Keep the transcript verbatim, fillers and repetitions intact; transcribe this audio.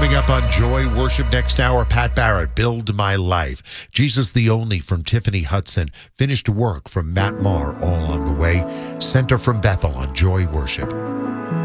Coming up on Joy Worship next hour, Pat Barrett, Build My Life. Jesus the Only from Tiffany Hudson. Finished Work from Matt Maher, all on the way. Center from Bethel on Joy Worship.